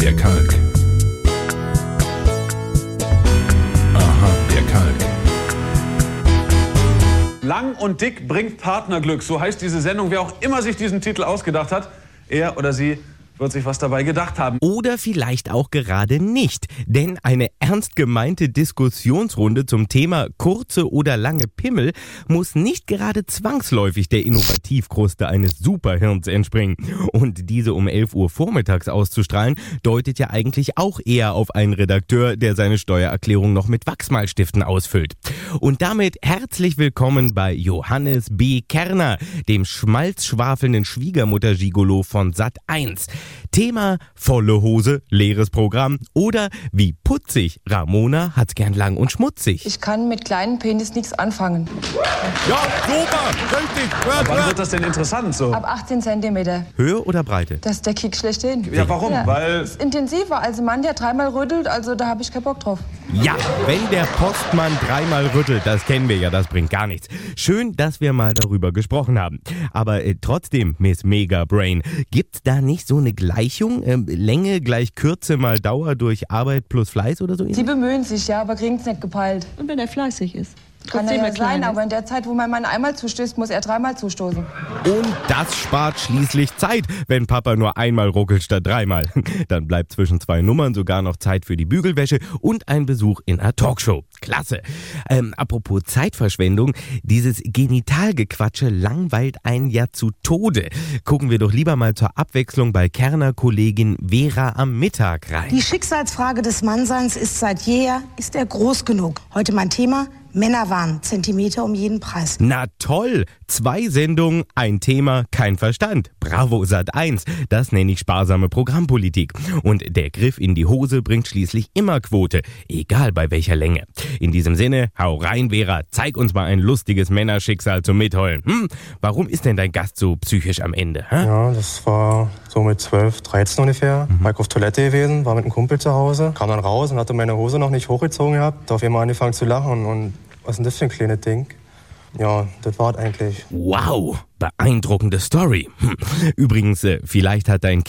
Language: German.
der Kalk. Aha, der Kalk. Lang und dick bringt Partnerglück. So heißt diese Sendung. Wer auch immer sich diesen Titel ausgedacht hat, er oder sie wird sich was dabei gedacht haben. Oder vielleicht auch gerade nicht. Denn eine ernst gemeinte Diskussionsrunde zum Thema kurze oder lange Pimmel muss nicht gerade zwangsläufig der Innovativkruste eines Superhirns entspringen. Und diese um 11 Uhr vormittags auszustrahlen, deutet ja eigentlich auch eher auf einen Redakteur, der seine Steuererklärung noch mit Wachsmalstiften ausfüllt. Und damit herzlich willkommen bei Johannes B. Kerner, dem schmalzschwafelnden Schwiegermutter-Gigolo von Sat.1. Thema volle Hose, leeres Programm oder wie putzig, Ramona hat's gern lang und schmutzig. Ich kann mit kleinen Penis nichts anfangen. Ja, super, richtig. Wann wird das denn interessant so? Ab 18 Zentimeter. Höhe oder Breite? Das ist der Kick schlechthin. Ja, warum? Ja. Weil Ist intensiver. Also Mann, der dreimal rüttelt, also da habe ich keinen Bock drauf. Ja, wenn der Postmann dreimal rüttelt, das kennen wir ja, das bringt gar nichts. Schön, dass wir mal darüber gesprochen haben. Aber trotzdem, Miss Mega Brain, gibt's da nicht so eine Gleichung? Länge gleich Kürze mal Dauer durch Arbeit plus Fleiß oder so? Sie bemühen sich, ja, aber kriegen's nicht gepeilt. Und wenn er fleißig ist? Kann Trotzdem er ja klein sein, ist. aber in der Zeit, wo mein Mann einmal zustößt, muss er dreimal zustoßen. Und das spart schließlich Zeit, wenn Papa nur einmal ruckelt statt dreimal. Dann bleibt zwischen zwei Nummern sogar noch Zeit für die Bügelwäsche und ein Besuch in einer Talkshow. Klasse. Apropos Zeitverschwendung, dieses Genitalgequatsche langweilt einen ja zu Tode. Gucken wir doch lieber mal zur Abwechslung bei Kerner-Kollegin Vera am Mittag rein. Die Schicksalsfrage des Mannseins ist seit jeher, ist er groß genug? Heute mein Thema, Männerwahn, Zentimeter um jeden Preis. Na toll, 2 Sendungen, ein Thema, kein Verstand. Bravo Sat.1, das nenne ich sparsame Programmpolitik. Und der Griff in die Hose bringt schließlich immer Quote, egal bei welcher Länge. In diesem Sinne, hau rein Vera, zeig uns mal ein lustiges Männerschicksal zum Mitheulen. Warum ist denn dein Gast so psychisch am Ende? Ja, das war so mit 12, 13 ungefähr. War ich auf Toilette gewesen, war mit einem Kumpel zu Hause, kam dann raus und hatte meine Hose noch nicht hochgezogen gehabt. Da auf einmal angefangen zu lachen und was ist denn das für ein kleines Ding? Ja, das war's eigentlich. Wow, beeindruckende Story. Übrigens, vielleicht hat dein